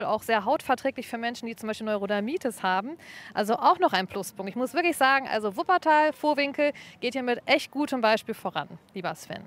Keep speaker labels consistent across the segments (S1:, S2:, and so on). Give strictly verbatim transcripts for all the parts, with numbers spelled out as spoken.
S1: auch sehr hautverträglich für Menschen, die zum Beispiel Neurodermitis haben. Also auch noch ein Pluspunkt. Ich muss wirklich sagen, also Wuppertal, Vohwinkel geht hier mit echt gutem Beispiel voran, lieber Sven.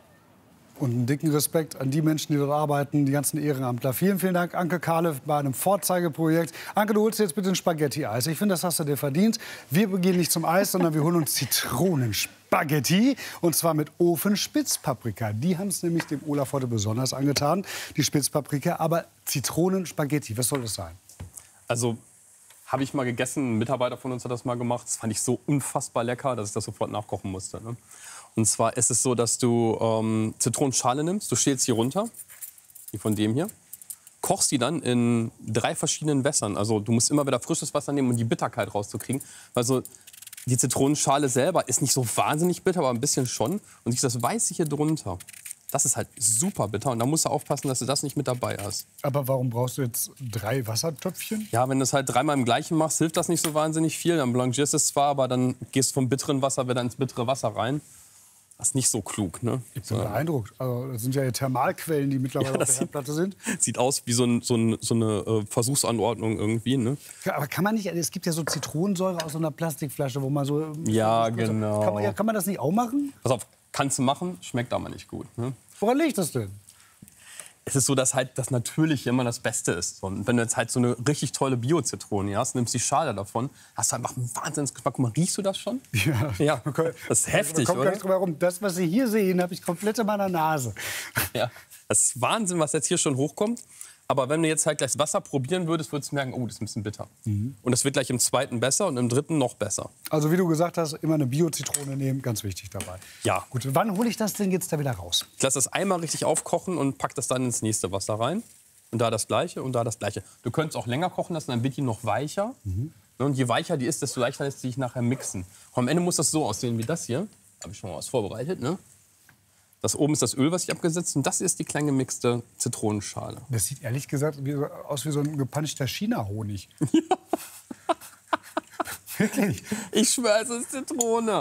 S2: Und einen dicken Respekt an die Menschen, die dort arbeiten, die ganzen Ehrenamtler. Vielen, vielen Dank, Anke Kahle, bei einem Vorzeigeprojekt. Anke, du holst jetzt bitte ein Spaghetti-Eis. Ich finde, das hast du dir verdient. Wir gehen nicht zum Eis, sondern wir holen uns Zitronenspaghetti. Und zwar mit Ofenspitzpaprika. Die haben es nämlich dem Olaf heute besonders angetan, die Spitzpaprika. Aber Zitronenspaghetti, was soll das sein?
S3: Also, habe ich mal gegessen, ein Mitarbeiter von uns hat das mal gemacht. Das fand ich so unfassbar lecker, dass ich das sofort nachkochen musste. Ne? Und zwar ist es so, dass du ähm, Zitronenschale nimmst, du schälst sie runter, wie von dem hier, kochst die dann in drei verschiedenen Wässern. Also du musst immer wieder frisches Wasser nehmen, um die Bitterkeit rauszukriegen. Also die Zitronenschale selber ist nicht so wahnsinnig bitter, aber ein bisschen schon. Und das Weiße hier drunter, das ist halt super bitter. Und da musst du aufpassen, dass du das nicht mit dabei hast.
S2: Aber warum brauchst du jetzt drei Wassertöpfchen?
S3: Ja, wenn du es halt dreimal im gleichen machst, hilft das nicht so wahnsinnig viel. Dann blanchierst du es zwar, aber dann gehst du vom bitteren Wasser wieder ins bittere Wasser rein. Das ist nicht so klug, ne?
S2: Ich bin beeindruckt. Also, das sind ja Thermalquellen, die mittlerweile
S3: Ja,
S2: auf der Herdplatte sind.
S3: Sieht aus wie so, ein, so, ein, so eine äh, Versuchsanordnung irgendwie, ne?
S2: Aber kann man nicht, es gibt ja so Zitronensäure aus so einer Plastikflasche, wo man so...
S3: Ja, genau.
S2: Kann man, ja, kann man das nicht auch machen?
S3: Pass auf, kannst du machen, schmeckt aber nicht gut, ne?
S2: Woran liegt das denn?
S3: Es ist so, dass halt das Natürliche immer das Beste ist. Und wenn du jetzt halt so eine richtig tolle Bio-Zitrone hast, nimmst die Schale davon, hast du einfach einen Wahnsinnsgeschmack. Guck mal, riechst du das schon?
S2: Ja.
S3: Ja,
S2: Okay.
S3: das ist heftig,
S2: kommt
S3: oder?
S2: Gar nicht drum herum. Das, was Sie hier sehen, habe ich komplett in meiner Nase.
S3: Ja, das ist Wahnsinn, was jetzt hier schon hochkommt. Aber wenn du jetzt halt gleich das Wasser probieren würdest, würdest du merken, oh, das ist ein bisschen bitter. Mhm. Und das wird gleich im zweiten besser und im dritten noch besser.
S2: Also wie du gesagt hast, immer eine Bio-Zitrone nehmen, ganz wichtig dabei.
S3: Ja.
S2: Gut, wann hole ich das denn jetzt da wieder raus?
S3: Ich lasse das einmal richtig aufkochen und pack das dann ins nächste Wasser rein. Und da das Gleiche und da das Gleiche. Du könntest auch länger kochen lassen, dann wird die noch weicher. Mhm. Und je weicher die ist, desto leichter lässt sie sich nachher mixen. Und am Ende muss das so aussehen wie das hier. Habe ich schon mal was vorbereitet, ne? Das oben ist das Öl, was ich abgesetzt habe. Und das ist die klein gemixte Zitronenschale.
S2: Das sieht ehrlich gesagt wie, aus wie so ein gepanschter China-Honig.
S3: Ja.
S2: Wirklich?
S3: Ich schwöre, es ist Zitrone.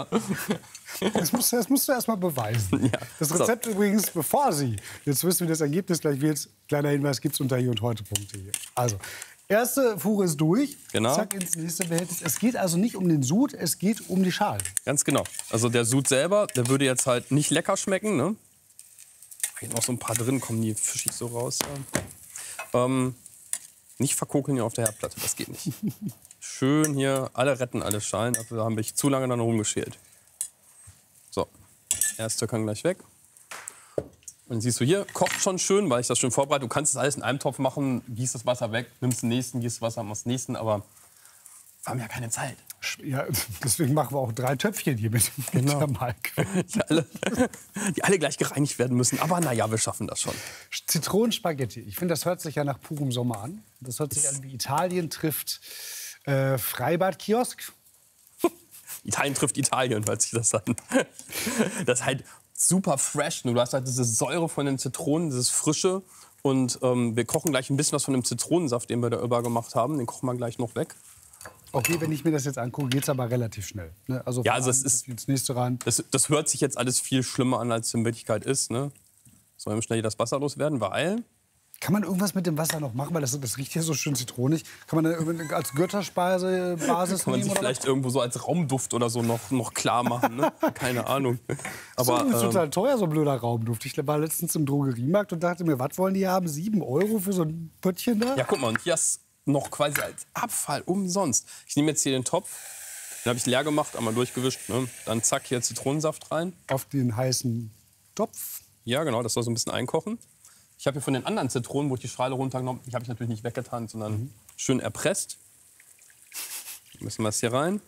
S2: Das musst, das musst du erst mal beweisen.
S3: Ja.
S2: Das Rezept so. Übrigens, bevor Sie jetzt wissen, wie das Ergebnis gleich wird, kleiner Hinweis, gibt es unter hier und heute punkt de. Also, erste Fuhre ist durch.
S3: Genau.
S2: Zack, ins nächste Behältnis. Es geht also nicht um den Sud, es geht um die Schale.
S3: Ganz genau. Also der Sud selber, der würde jetzt halt nicht lecker schmecken. Ne? Hier noch so ein paar drin, kommen die fische ich so raus. Ja. Ähm, nicht verkokeln hier auf der Herdplatte, das geht nicht. Schön hier, alle retten alle Schalen. Dafür haben wir zu lange dann rumgeschält. So, erster kann gleich weg. Und siehst du hier, kocht schon schön, weil ich das schön vorbereite. Du kannst das alles in einem Topf machen, gießt das Wasser weg, nimmst den nächsten, gießt das Wasser, machst den nächsten, aber wir haben ja keine Zeit.
S2: Ja, deswegen machen wir auch drei Töpfchen hier mit,
S3: genau.
S2: mit der
S3: die, alle, die alle gleich gereinigt werden müssen. Aber naja, wir schaffen das schon.
S2: Zitronenspaghetti. Ich finde, das hört sich ja nach purem Sommer an. Das hört sich an wie Italien trifft äh, Freibad-Kiosk.
S3: Italien trifft Italien, hört sich das an. Das ist halt super fresh. Du hast halt diese Säure von den Zitronen, dieses Frische. Und ähm, wir kochen gleich ein bisschen was von dem Zitronensaft, den wir da über gemacht haben. Den kochen wir gleich noch weg.
S2: Okay, wenn ich mir das jetzt angucke, geht es aber relativ schnell. Ne? Also
S3: ja, also es ist,
S2: ins nächste rein.
S3: Das, das hört sich jetzt alles viel schlimmer an, als es in Wirklichkeit ist. Ne? Soll eben schnell das Wasser loswerden, weil...
S2: Kann man irgendwas mit dem Wasser noch machen? Weil das, das riecht ja so schön zitronig. Kann man das als Götterspeise Basis
S3: Kann man
S2: nehmen?
S3: sich vielleicht
S2: was?
S3: irgendwo so als Raumduft oder so noch, noch klar machen. Ne? Keine Ahnung. Aber,
S2: das ist
S3: ähm,
S2: total teuer, so ein blöder Raumduft. Ich war letztens im Drogeriemarkt und dachte mir, was wollen die haben? Sieben Euro für so ein Pöttchen da?
S3: Ja, guck mal, und hier ist noch quasi als Abfall umsonst. Ich nehme jetzt hier den Topf, den habe ich leer gemacht, einmal durchgewischt. Ne? Dann zack, hier Zitronensaft rein.
S2: Auf den heißen Topf?
S3: Ja, genau, das soll so ein bisschen einkochen. Ich habe hier von den anderen Zitronen, wo ich die Schale runtergenommen habe, die habe ich natürlich nicht weggetan, sondern mhm. schön erpresst. Dann müssen wir es hier rein.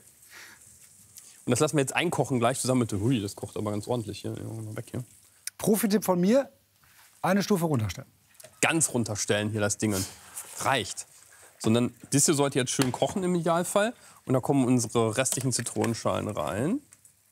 S3: Und das lassen wir jetzt einkochen gleich zusammen mit... Hui, das kocht aber ganz ordentlich hier. Ja, mal weg hier.
S2: Profi-Tipp von mir, eine Stufe runterstellen.
S3: Ganz runterstellen hier das Ding. Reicht. Sondern das hier sollte jetzt schön kochen im Idealfall. Und da kommen unsere restlichen Zitronenschalen rein.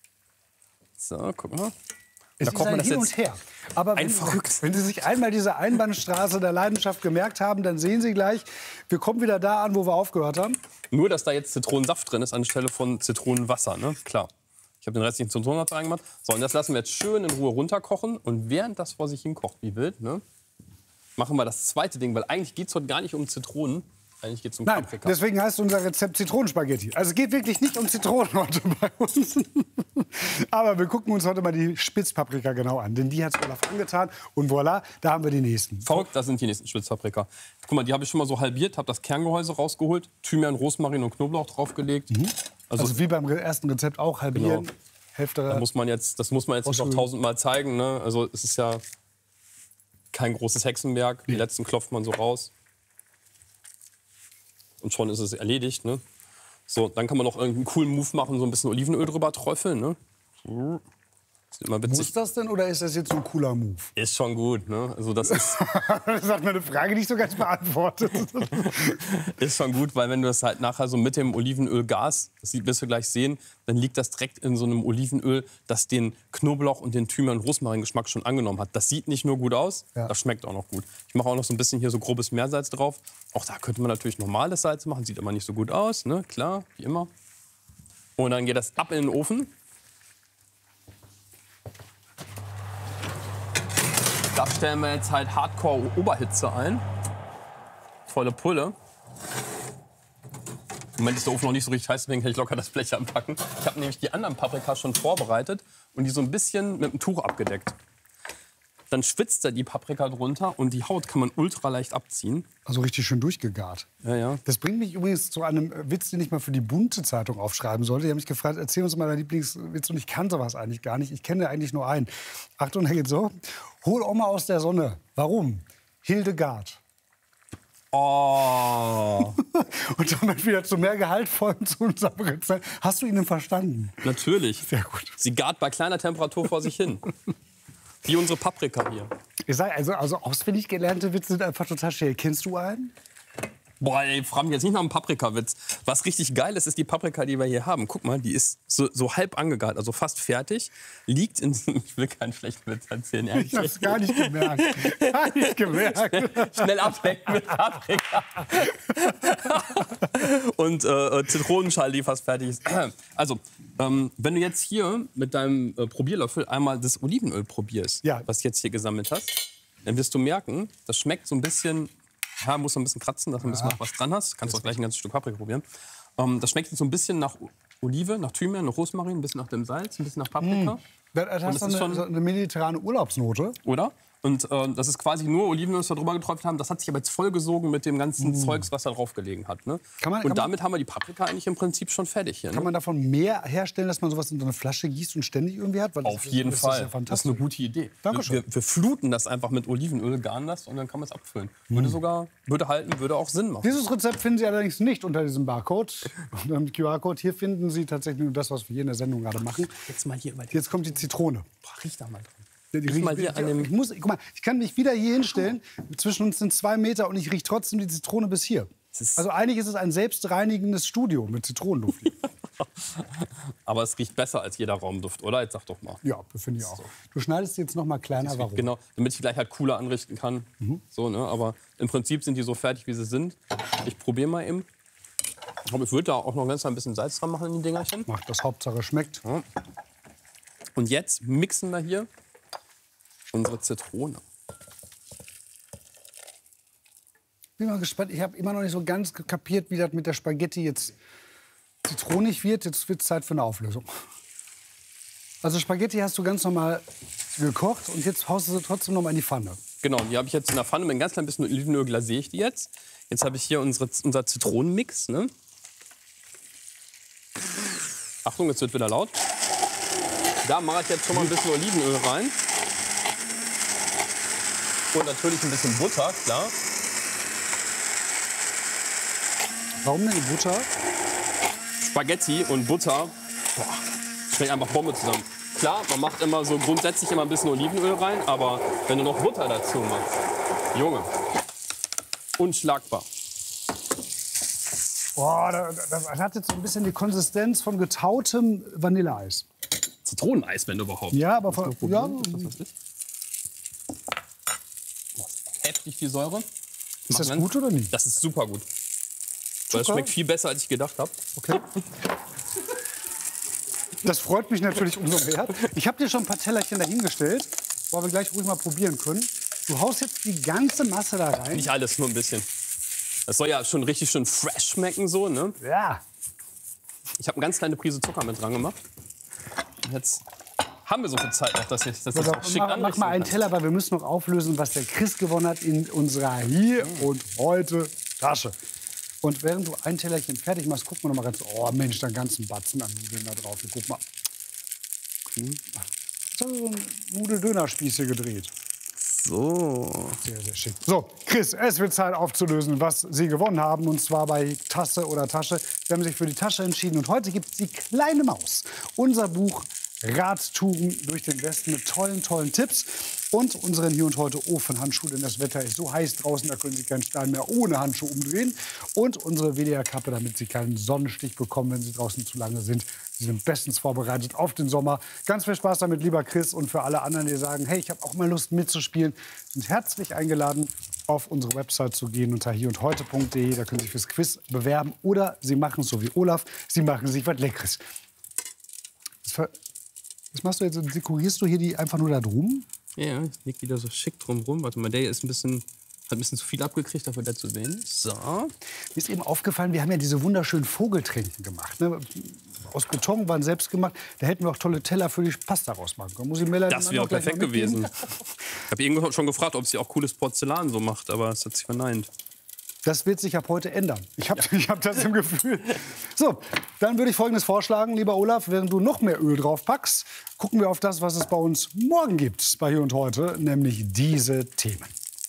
S3: So, guck mal.
S2: Es
S3: da
S2: ist
S3: kocht man
S2: ein
S3: das
S2: Hin
S3: jetzt
S2: und Her. Aber wenn,
S3: ein verrückt.
S2: wenn Sie sich einmal diese Einbahnstraße der Leidenschaft gemerkt haben, dann sehen Sie gleich, wir kommen wieder da an, wo wir aufgehört haben.
S3: Nur, dass da jetzt Zitronensaft drin ist anstelle von Zitronenwasser, ne? Klar. Ich habe den restlichen Zitronensaft reingemacht. So, und das lassen wir jetzt schön in Ruhe runterkochen. Und während das vor sich hin kocht, wie wild, ne? machen wir das zweite Ding, weil eigentlich geht es heute gar nicht um Zitronen. Eigentlich geht es um
S2: Nein,
S3: Paprika.
S2: deswegen heißt unser Rezept Zitronenspaghetti. Also es geht wirklich nicht um Zitronen heute bei uns. Aber wir gucken uns heute mal die Spitzpaprika genau an. Denn die hat es Olaf angetan. Und voilà, da haben wir die nächsten.
S3: Verrückt, das sind die nächsten Spitzpaprika. Guck mal, die habe ich schon mal so halbiert, habe das Kerngehäuse rausgeholt, Thymian, Rosmarin und Knoblauch draufgelegt.
S2: Mhm.
S3: Also,
S2: Also wie beim ersten Rezept auch halbieren.
S3: Genau.
S2: Hälfte.
S3: da muss man jetzt, das muss man jetzt nicht noch tausendmal zeigen. Ne? Also es ist ja kein großes Hexenwerk. Die letzten klopft man so raus. Und schon ist es erledigt. Ne? So, dann kann man noch irgendeinen coolen Move machen, so ein bisschen Olivenöl drüber träufeln. Ne? Ist immer witzig.
S2: Muss das denn oder ist das jetzt so ein cooler Move?
S3: Ist schon gut. Ne? Also das ist,
S2: Das hat mir eine Frage nicht so ganz beantwortet.
S3: ist schon gut, weil wenn du das halt nachher so mit dem Olivenölgas, das wirst du gleich sehen, dann liegt das direkt in so einem Olivenöl, das den Knoblauch und den Thymian- und Rosmarin-Geschmack schon angenommen hat. Das sieht nicht nur gut aus,
S2: Ja.
S3: das schmeckt auch noch gut. Ich mache auch noch so ein bisschen hier so grobes Meersalz drauf. Auch da könnte man natürlich normales Salz machen, sieht aber nicht so gut aus, ne? Klar, wie immer. Und dann geht das ab in den Ofen. Da stellen wir jetzt halt Hardcore-Oberhitze ein. Volle Pulle. Im Moment ist der Ofen noch nicht so richtig heiß, deswegen kann ich locker das Blech anpacken. Ich habe nämlich die anderen Paprika schon vorbereitet und die so ein bisschen mit einem Tuch abgedeckt. Dann schwitzt da die Paprika drunter und die Haut kann man ultra leicht abziehen.
S2: Also richtig schön durchgegart.
S3: Ja, ja.
S2: Das bringt mich übrigens zu einem Witz, den ich mal für die Bunte Zeitung aufschreiben sollte. Die haben mich gefragt, erzähl uns mal deinen Lieblingswitz. Und ich kann sowas eigentlich gar nicht. Ich kenne eigentlich nur einen. Achtung, der geht so. Hol Oma aus der Sonne. Warum? Hildegard.
S3: Oh,
S2: Und damit wieder zu mehr Gehaltvollen zu unserem Rezept. Hast du ihn denn verstanden?
S3: natürlich.
S2: Sehr gut.
S3: Sie gart bei kleiner Temperatur vor sich hin. Wie unsere Paprika hier.
S2: Ich sag, also, also auswendig gelernte Witze sind einfach total schön. Kennst du einen?
S3: Boah, ey, frag mich jetzt nicht nach einem Paprikawitz. Was richtig geil ist, ist die Paprika, die wir hier haben. Guck mal, die ist so, so halb angegart, also fast fertig. Liegt in... Ich will keinen schlechten Witz erzählen, ehrlich.
S2: Ich hab's gar nicht gemerkt. Gar nicht gemerkt.
S3: Schnell abdecken mit Paprika. Und äh, Zitronenschale, die fast fertig ist. Also, ähm, wenn du jetzt hier mit deinem äh, Probierlöffel einmal das Olivenöl probierst,
S2: Ja.
S3: was du jetzt hier gesammelt hast, dann wirst du merken, das schmeckt so ein bisschen... Ja, musst du ein bisschen kratzen, dass du ein bisschen noch was dran hast. Kannst auch gleich ein ganzes Stück Paprika probieren. Ähm, das schmeckt so ein bisschen nach Olive, nach Thymian, nach Rosmarin, ein bisschen nach dem Salz, ein bisschen nach Paprika.
S2: Mm. Das, das
S3: das
S2: hat
S3: ist
S2: eine,
S3: schon-
S2: so eine mediterrane Urlaubsnote.
S3: Oder? Und äh, das ist quasi nur Olivenöl, das wir drüber geträufelt haben. Das hat sich aber jetzt vollgesogen mit dem ganzen Zeugs, was da drauf gelegen hat. Ne?
S2: Kann man-
S3: und
S2: kann man-
S3: damit haben wir die Paprika eigentlich im Prinzip schon fertig hier.
S2: Kann
S3: Ne?
S2: man davon mehr herstellen, dass man sowas in so eine Flasche gießt und ständig irgendwie hat? Weil das-
S3: Auf jeden
S2: das
S3: Fall.
S2: Ist ja
S3: Das ist
S2: fantastisch.
S3: eine gute Idee.
S2: Dankeschön.
S3: Wir, wir fluten das einfach mit Olivenöl, garen das und dann kann man es abfüllen. Würde sogar, würde halten, würde auch Sinn machen.
S2: Dieses Rezept finden Sie allerdings nicht unter diesem Barcode, unter dem Q R-Code. Hier finden Sie tatsächlich nur das, was wir hier in der Sendung gerade machen.
S3: Jetzt mal hier über die.
S2: Jetzt kommt die Zitrone.
S3: Boah, riech da mal dran.
S2: Die
S3: Riech mal hier an dem.
S2: ich, muss, guck mal, ich kann mich wieder hier hinstellen. Zwischen uns sind zwei Meter und ich rieche trotzdem die Zitrone bis hier.
S3: ist-
S2: Also eigentlich ist es ein selbstreinigendes Studio mit Zitronenduft.
S3: Aber es riecht besser als jeder Raumduft, oder? Jetzt sag doch mal.
S2: Ja, das finde ich auch. Du schneidest jetzt noch mal kleiner. Warum?
S3: Genau, damit ich gleich halt cooler anrichten kann. So, ne? Aber im Prinzip sind die so fertig, wie sie sind. Ich probiere mal eben. Aber ich würde da auch noch ganz ein bisschen Salz dran machen in die Dingerchen.
S2: Macht das, Hauptsache schmeckt.
S3: Und jetzt mixen wir hier unsere Zitrone.
S2: Bin mal gespannt. Ich habe immer noch nicht so ganz kapiert, wie das mit der Spaghetti jetzt zitronig wird. Jetzt wird es Zeit für eine Auflösung. Also Spaghetti hast du ganz normal gekocht und jetzt haust du sie trotzdem noch mal in die Pfanne.
S3: Genau, die habe ich jetzt in der Pfanne mit ein ganz klein bisschen Olivenöl glasiere ich die jetzt. Jetzt habe ich hier unsere, unser Zitronenmix. Ne? Achtung, jetzt wird wieder laut. Da mache ich jetzt schon mal ein bisschen Olivenöl rein. Und natürlich ein bisschen Butter, klar.
S2: Warum denn die Butter?
S3: Spaghetti und Butter, boah, schmeckt einfach Bombe zusammen. Klar, man macht immer so grundsätzlich immer ein bisschen Olivenöl rein, aber wenn du noch Butter dazu machst, Junge, unschlagbar.
S2: Boah, das, das hat jetzt so ein bisschen die Konsistenz von getautem Vanilleeis.
S3: Zitroneneis, wenn überhaupt.
S2: Ja, aber von, ja,
S3: Heftig viel Säure.
S2: ist das
S3: Machen.
S2: gut oder nicht?
S3: Das ist super gut. Weil es
S2: Zucker?
S3: schmeckt viel besser, als ich gedacht habe.
S2: Okay. Das freut mich natürlich umso mehr. Ich habe dir schon ein paar Tellerchen dahingestellt, wo wir gleich ruhig mal probieren können. Du haust jetzt die ganze Masse da rein.
S3: Nicht alles, nur ein bisschen. Das soll ja schon richtig schön fresh schmecken, so, ne?
S2: Ja.
S3: Ich habe eine ganz kleine Prise Zucker mit dran gemacht. Und jetzt haben wir so viel Zeit noch, dass ich das
S2: Also,
S3: auch schick
S2: mach, mach mal einen
S3: kann.
S2: Teller, weil wir müssen noch auflösen, was der Chris gewonnen hat in unserer Hier und Heute Tasche. Und während du ein Tellerchen fertig machst, guck mal noch mal ganz. Oh Mensch, da ganzen Batzen an Nudeln da drauf. Hier, guck mal. So ein Nudeldönerspieß hier gedreht.
S3: So.
S2: Sehr, sehr schick. So, Chris, es wird Zeit aufzulösen, was Sie gewonnen haben. Und zwar bei Tasse oder Tasche. Sie haben sich für die Tasche entschieden. Und heute gibt es die kleine Maus. Unser Buch Radtouren durch den Westen mit tollen, tollen Tipps. Und unseren Hier und Heute Ofenhandschuh, denn das Wetter ist so heiß draußen, da können Sie keinen Stein mehr ohne Handschuh umdrehen. Und unsere W D R-Kappe, damit Sie keinen Sonnenstich bekommen, wenn Sie draußen zu lange sind. Sie sind bestens vorbereitet auf den Sommer. Ganz viel Spaß damit, lieber Chris. Und für alle anderen, die sagen, hey, ich habe auch mal Lust mitzuspielen, sind herzlich eingeladen, auf unsere Website zu gehen unter hier und heute punkt de. Da können Sie sich fürs Quiz bewerben. Oder Sie machen es so wie Olaf, Sie machen sich was Leckeres. Was machst du jetzt? Dekorierst du hier die einfach nur da drum?
S3: Ja, ich leg die da so schick drum rum. Warte mal, der hier ist ein bisschen, hat ein bisschen zu viel abgekriegt, dafür der zu wenig. So.
S2: Mir ist eben aufgefallen, wir haben ja diese wunderschönen Vogeltränken gemacht. Ne? Aus Beton, waren selbst gemacht. Da hätten wir auch tolle Teller für die Pasta rausmachen können. Muss ich Melanie
S3: Das wäre perfekt gewesen. Ich habe irgendwann schon gefragt, ob sie auch cooles Porzellan so macht, aber es hat sich verneint.
S2: Das wird sich ab heute ändern. Ich habe ich hab das im Gefühl. So, dann würde ich Folgendes vorschlagen, lieber Olaf. Während du noch mehr Öl drauf packst, gucken wir auf das, was es bei uns morgen gibt, bei Hier und Heute, nämlich diese Themen.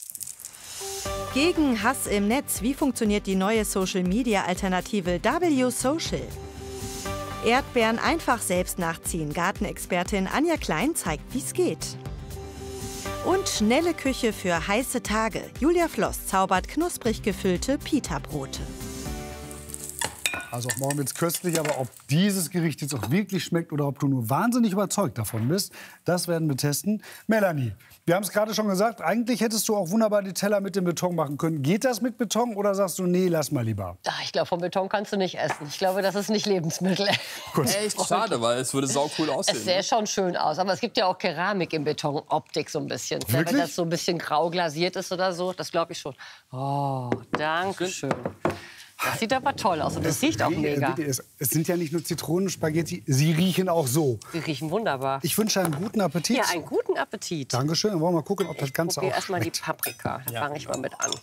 S4: Gegen Hass im Netz. Wie funktioniert die neue Social-Media-Alternative W Social? Erdbeeren einfach selbst nachziehen. Gartenexpertin Anja Klein zeigt, wie es geht. Und schnelle Küche für heiße Tage. Julia Floss zaubert knusprig gefüllte Pita-Brote.
S2: Also auch morgen wird es köstlich, aber ob dieses Gericht jetzt auch wirklich schmeckt oder ob du nur wahnsinnig überzeugt davon bist, das werden wir testen. Melanie, wir haben es gerade schon gesagt, eigentlich hättest du auch wunderbar die Teller mit dem Beton machen können. Geht das mit Beton oder sagst du, nee, lass mal lieber?
S5: Ach, ich glaube, vom Beton kannst du nicht essen. Ich glaube, das ist nicht Lebensmittel.
S2: Gut.
S3: Echt schade, weil es würde sau cool aussehen.
S5: Es sähe schon schön aus, aber es gibt ja auch Keramik im Beton, Optik so ein bisschen. Wenn
S2: Wirklich?
S5: das so ein bisschen grau glasiert ist oder so, das glaube ich schon. Oh, danke schön. Das sieht aber toll aus und das riecht auch mega.
S2: Es, es sind ja nicht nur Zitronenspaghetti, sie riechen auch so.
S5: Die riechen wunderbar.
S2: Ich wünsche einen guten Appetit.
S5: Ja, einen guten Appetit.
S2: Dankeschön. Dann wollen wir mal gucken, ob das Ganze
S5: Probier
S2: auch
S5: erst mal die
S2: schmeckt.
S5: Paprika. Da fange ich mal mit an.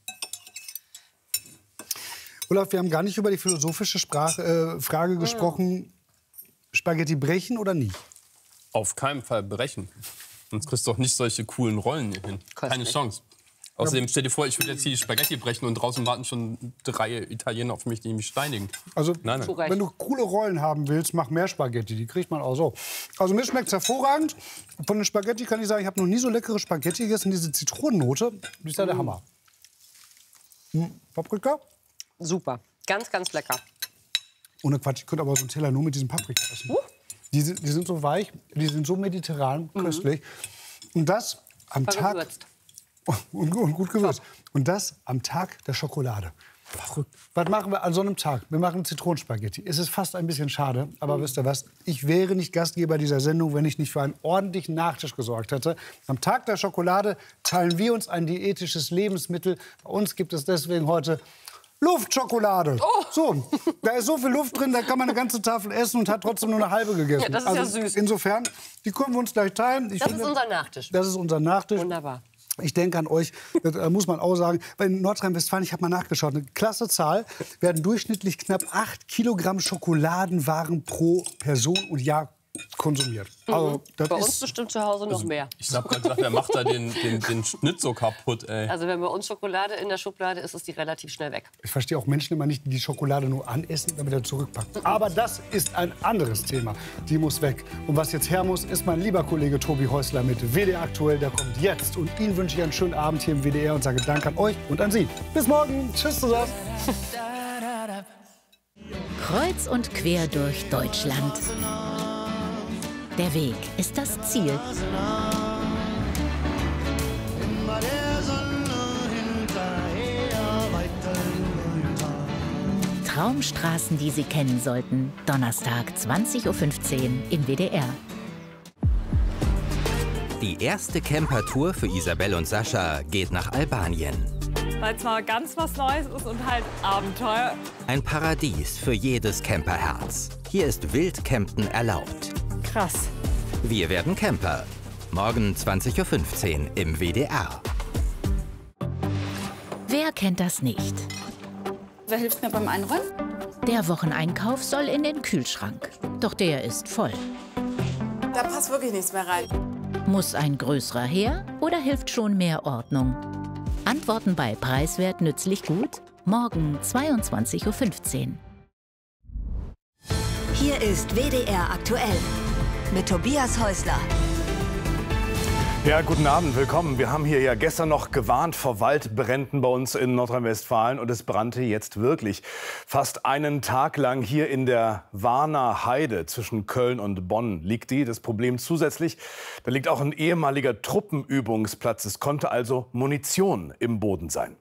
S2: Olaf, wir haben gar nicht über die philosophische Sprache, äh, Frage gesprochen. Spaghetti brechen oder nicht?
S3: Auf keinen Fall brechen. Sonst kriegst du doch nicht solche coolen Rollen hier hin. Keine
S5: Köstlich.
S3: Chance. Außerdem stell dir vor, ich will jetzt hier die Spaghetti brechen und draußen warten schon drei Italiener auf mich, die mich steinigen.
S2: Also,
S3: Nein, nein.
S5: Zu Recht.
S2: wenn du coole Rollen haben willst, mach mehr Spaghetti. Die kriegt man auch so. Also mir schmeckt es hervorragend. Von den Spaghetti kann ich sagen, ich habe noch nie so leckere Spaghetti gegessen. Diese Zitronennote, die ist ja der Hammer. Hm, Paprika?
S5: Super. Ganz, ganz lecker.
S2: Ohne Quatsch, ich könnte aber so einen Teller nur mit diesem Paprika essen.
S5: Uh.
S2: Die, sind- die sind so weich, die sind so mediterran, köstlich. Und das am
S5: War
S2: Tag...
S5: gewürzt.
S2: Und, und gut gewürzt. Und das am Tag der Schokolade. Verrückt. Was machen wir an so einem Tag? Wir machen Zitronenspaghetti. Es ist fast ein bisschen schade, aber wisst ihr was? Ich wäre nicht Gastgeber dieser Sendung, wenn ich nicht für einen ordentlichen Nachtisch gesorgt hätte. Am Tag der Schokolade teilen wir uns ein diätisches Lebensmittel. Bei uns gibt es deswegen heute Luftschokolade.
S5: Oh.
S2: So, da ist so viel Luft drin, da kann man eine ganze Tafel essen und hat trotzdem nur eine halbe gegessen.
S5: Ja, das ist ja süß.
S2: Insofern, die können wir uns gleich teilen. Ich
S5: Das
S2: finde,
S5: ist unser Nachtisch.
S2: Das ist unser Nachtisch.
S5: Wunderbar.
S2: Ich denke an euch, das äh, muss man auch sagen. Weil in Nordrhein-Westfalen, ich habe mal nachgeschaut, eine klasse Zahl, werden durchschnittlich knapp acht Kilogramm Schokoladenwaren pro Person und Jahr konsumiert. Also, das
S5: Bei uns
S2: ist,
S5: bestimmt zu Hause noch mehr.
S3: Ich hab gerade gesagt, wer macht da den, den, den Schnitt so kaputt, ey.
S5: Also wenn bei uns Schokolade in der Schublade ist, ist die relativ schnell weg.
S2: ich verstehe auch Menschen immer nicht, die die Schokolade nur anessen, dann wieder zurückpacken. Aber das ist ein anderes Thema. Die muss weg. Und was jetzt her muss, ist mein lieber Kollege Tobi Häusler mit W D R Aktuell. Der kommt jetzt. Und Ihnen wünsche ich einen schönen Abend hier im W D R und sage Dank an euch und an Sie. Bis morgen. Tschüss zusammen.
S6: Kreuz und quer durch Deutschland. Der Weg ist das Ziel. Traumstraßen, die Sie kennen sollten. Donnerstag, zwanzig Uhr fünfzehn im W D R.
S7: Die erste Campertour für Isabel und Sascha geht nach Albanien.
S8: Weil es mal ganz was Neues ist und halt Abenteuer.
S7: Ein Paradies für jedes Camperherz. Hier ist Wildcampen erlaubt.
S8: Krass.
S7: Wir werden Camper. Morgen zwanzig Uhr fünfzehn im W D R.
S6: Wer kennt das nicht?
S9: Wer hilft mir beim Einräumen?
S6: Der Wocheneinkauf soll in den Kühlschrank. Doch der ist voll.
S9: Da passt wirklich nichts mehr rein.
S6: Muss ein größerer her oder hilft schon mehr Ordnung? Antworten bei Preiswert nützlich gut? Morgen zweiundzwanzig Uhr fünfzehn.
S10: Hier ist W D R aktuell mit Tobias Häusler.
S11: Ja, guten Abend, willkommen. Wir haben hier ja gestern noch gewarnt vor Waldbränden bei uns in Nordrhein-Westfalen und es brannte jetzt wirklich. Fast einen Tag lang hier in der Warner Heide zwischen Köln und Bonn liegt die. Das Problem zusätzlich, da liegt auch ein ehemaliger Truppenübungsplatz. Es konnte also Munition im Boden sein.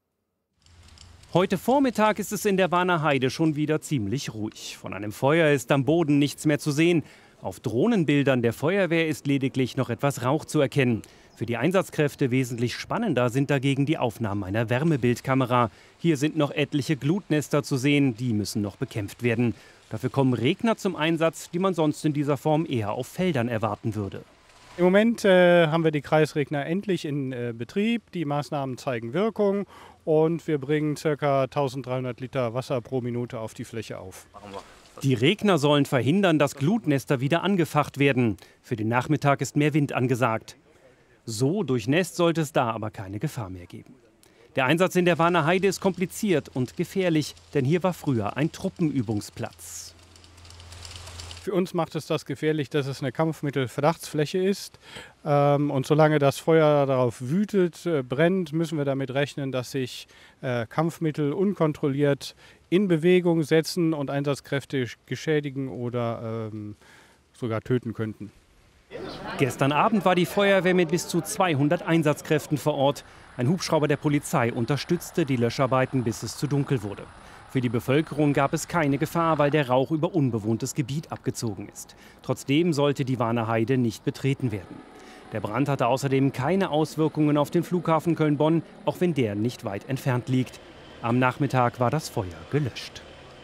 S12: Heute Vormittag ist es in der Warner Heide schon wieder ziemlich ruhig. Von einem Feuer ist am Boden nichts mehr zu sehen. Auf Drohnenbildern der Feuerwehr ist lediglich noch etwas Rauch zu erkennen. Für die Einsatzkräfte wesentlich spannender sind dagegen die Aufnahmen einer Wärmebildkamera. Hier sind noch etliche Glutnester zu sehen, die müssen noch bekämpft werden. Dafür kommen Regner zum Einsatz, die man sonst in dieser Form eher auf Feldern erwarten würde.
S13: Im Moment äh, haben wir die Kreisregner endlich in äh, Betrieb. Die Maßnahmen zeigen Wirkung und wir bringen ca. eintausenddreihundert Liter Wasser pro Minute auf die Fläche auf.
S12: Die Regner sollen verhindern, dass Glutnester wieder angefacht werden. Für den Nachmittag ist mehr Wind angesagt. So durchnässt sollte es da aber keine Gefahr mehr geben. Der Einsatz in der Warner Heide ist kompliziert und gefährlich, denn hier war früher ein Truppenübungsplatz.
S13: Für uns macht es das gefährlich, dass es eine Kampfmittelverdachtsfläche ist. Ähm, und solange das Feuer darauf wütet, äh, brennt, müssen wir damit rechnen, dass sich äh, Kampfmittel unkontrolliert in Bewegung setzen und Einsatzkräfte geschädigen oder ähm, sogar töten könnten.
S12: Gestern Abend war die Feuerwehr mit bis zu zweihundert Einsatzkräften vor Ort. Ein Hubschrauber der Polizei unterstützte die Löscharbeiten, bis es zu dunkel wurde. Für die Bevölkerung gab es keine Gefahr, weil der Rauch über unbewohntes Gebiet abgezogen ist. Trotzdem sollte die Warner Heide nicht betreten werden. Der Brand hatte außerdem keine Auswirkungen auf den Flughafen Köln-Bonn, auch wenn der nicht weit entfernt liegt. Am Nachmittag war das Feuer gelöscht.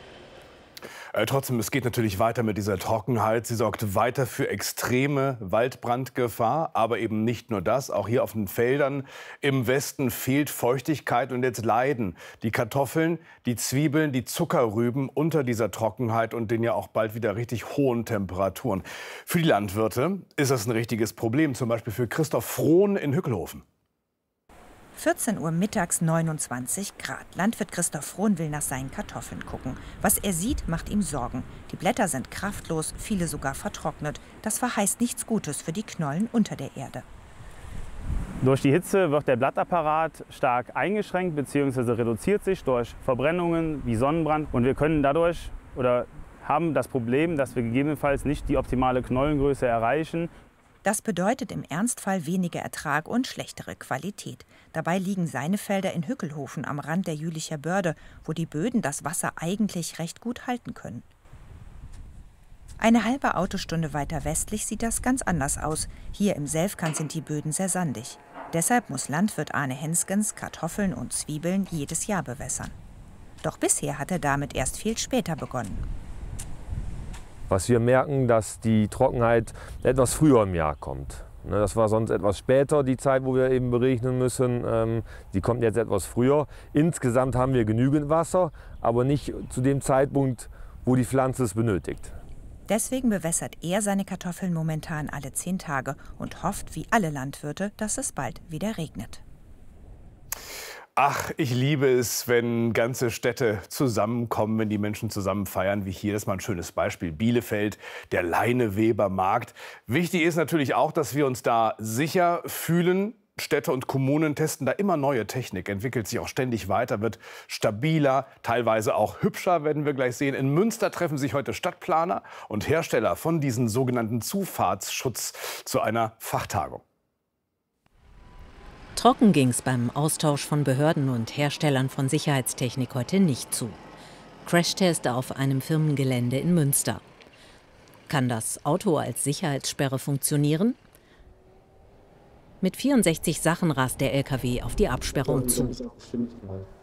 S11: Äh, trotzdem, es geht natürlich weiter mit dieser Trockenheit. Sie sorgt weiter für extreme Waldbrandgefahr. Aber eben nicht nur das. Auch hier auf den Feldern im Westen fehlt Feuchtigkeit. Und jetzt leiden die Kartoffeln, die Zwiebeln, die Zuckerrüben unter dieser Trockenheit und den ja auch bald wieder richtig hohen Temperaturen. Für die Landwirte ist das ein richtiges Problem. Zum Beispiel für Christoph Frohn in Hückelhofen.
S14: vierzehn Uhr mittags, neunundzwanzig Grad. Landwirt Christoph Frohn will nach seinen Kartoffeln gucken. Was er sieht, macht ihm Sorgen. Die Blätter sind kraftlos, viele sogar vertrocknet. Das verheißt nichts Gutes für die Knollen unter der Erde.
S15: Durch die Hitze wird der Blattapparat stark eingeschränkt bzw. reduziert sich durch Verbrennungen wie Sonnenbrand. Und wir können dadurch oder haben das Problem, dass wir gegebenenfalls nicht die optimale Knollengröße erreichen.
S14: Das bedeutet im Ernstfall weniger Ertrag und schlechtere Qualität. Dabei liegen seine Felder in Hückelhofen am Rand der Jülicher Börde, wo die Böden das Wasser eigentlich recht gut halten können. Eine halbe Autostunde weiter westlich sieht das ganz anders aus. Hier im Selfkant sind die Böden sehr sandig. Deshalb muss Landwirt Arne Henskens Kartoffeln und Zwiebeln jedes Jahr bewässern. Doch bisher hat er damit erst viel später begonnen.
S16: Was wir merken, dass die Trockenheit etwas früher im Jahr kommt. Das war sonst etwas später, die Zeit, wo wir eben berechnen müssen. Die kommt jetzt etwas früher. Insgesamt haben wir genügend Wasser, aber nicht zu dem Zeitpunkt, wo die Pflanze es benötigt.
S14: Deswegen bewässert er seine Kartoffeln momentan alle zehn Tage und hofft, wie alle Landwirte, dass es bald wieder regnet.
S11: Ach, ich liebe es, wenn ganze Städte zusammenkommen, wenn die Menschen zusammen feiern, wie hier. Das ist mal ein schönes Beispiel. Bielefeld, der Leinewebermarkt. Wichtig ist natürlich auch, dass wir uns da sicher fühlen. Städte und Kommunen testen da immer neue Technik, entwickelt sich auch ständig weiter, wird stabiler, teilweise auch hübscher, werden wir gleich sehen. In Münster treffen sich heute Stadtplaner und Hersteller von diesem sogenannten Zufahrtsschutz zu einer Fachtagung.
S17: Trocken ging's beim Austausch von Behörden und Herstellern von Sicherheitstechnik heute nicht zu. Crashtest auf einem Firmengelände in Münster. Kann das Auto als Sicherheitssperre funktionieren? Mit vierundsechzig Sachen rast der L K W auf die Absperrung zu.